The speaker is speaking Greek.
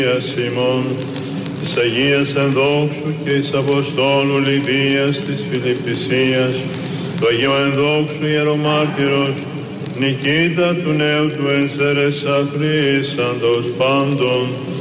Σιμών, της Αγίας Ενδόξου και της Αποστόλου Λιδίας της Φιλιππισίας, του Αγίου Ενδόξου Ιερομάρτυρος, Νικήτα του νέου του Ενσερεσαχρήσαντος πάντων,